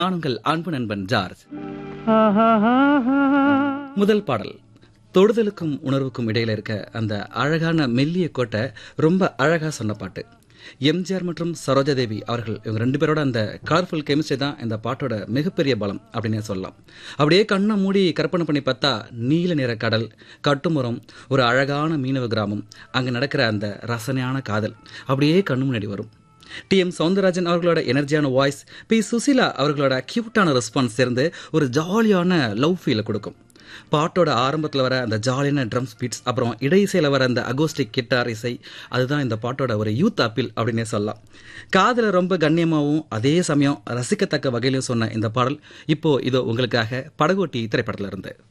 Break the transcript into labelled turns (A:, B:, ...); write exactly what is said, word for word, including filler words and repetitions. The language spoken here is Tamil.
A: நான் உங்கள் அன்பு நண்பன் ஜார்ஜ். முதல் பாடல் தொடுதலுக்கும் உணர்வுக்கும் இடையில இருக்க அந்த அழகான மெல்லிய கோட்டை ரொம்ப அழகா சொன்ன பாட்டு. எம்ஜிஆர் மற்றும் சரோஜாதேவி அவர்கள் இவங்க ரெண்டு பேரோட அந்த கலர்ஃபுல் கெமிஸ்ட்ரி தான் இந்த பாட்டோட மிகப்பெரிய பலம் அப்படின்னு சொல்லலாம். அப்படியே கண்ணை மூடி கற்பனை பண்ணி பார்த்தா நீல நிற கடல், கட்டுமரம், ஒரு அழகான மீனவ கிராமம், அங்கே நடக்கிற அந்த ரசனையான காதல் அப்படியே கண்ணு முன்னாடி வரும். டி எம் சௌந்தரராஜன் அவர்களோட எனர்ஜியான வாய்ஸ், பி சுசீலா அவர்களோட கியூட்டான ரெஸ்பான்ஸ் சேர்ந்து ஒரு ஜாலியான லவ் ஃபீலை கொடுக்கும். பாட்டோட ஆரம்பத்தில் வர அந்த ஜாலியான ட்ரம்ஸ் பீட்ஸ், அப்புறம் இடையிசையில் வர அந்த அகோஸ்டிக் கிட்டார் இசை, அதுதான் இந்த பாட்டோட ஒரு யூத் அப்பீல் அப்படின்னே சொல்லலாம். காதலை ரொம்ப கண்ணியமாகவும் அதே சமயம் ரசிக்கத்தக்க வகையிலும் சொன்ன இந்த பாடல் இப்போ இதோ உங்களுக்காக படகோட்டி திரைப்படத்தில் இருந்து.